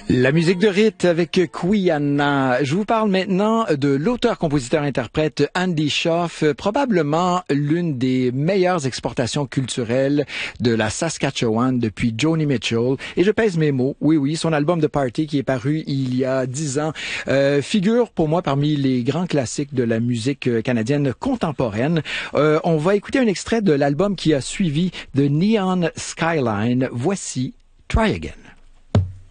La musique de rite avec Quiana. Je vous parle maintenant de l'auteur-compositeur-interprète Andy Shauf, probablement l'une des meilleures exportations culturelles de la Saskatchewan depuis Joni Mitchell. Et je pèse mes mots. Oui, son album de Party qui est paru il y a 10 ans figure pour moi parmi les grands classiques de la musique canadienne contemporaine. On va écouter un extrait de l'album qui a suivi, The Neon Skyline. Voici Try Again.